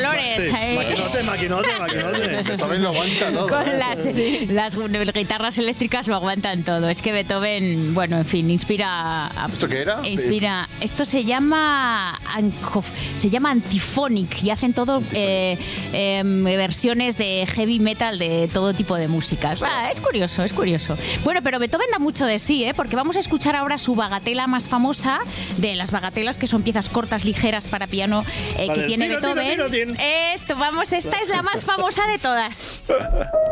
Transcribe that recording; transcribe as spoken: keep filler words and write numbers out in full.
colores. Sí, eh. maquinote, maquinote, maquinote. Beethoven lo aguanta todo. Con ¿eh? las, las guitarras eléctricas lo aguantan todo. Es que Beethoven, bueno, en fin, inspira. A, ¿Esto qué era? Inspira. Esto se llama Ancof, se llama Antiphonic y hacen todo eh, eh, versiones de heavy metal de todo tipo de músicas. Ah, es curioso, es curioso. Bueno, pero Beethoven da mucho de sí, ¿eh? Porque vamos a escuchar ahora su bagatela más famosa, de las bagatelas que son piezas cortas, ligeras para piano eh, que Vale, tiene tiro, tiro, Beethoven. tiro, tiro. Esto, vamos, esta es la más famosa de todas.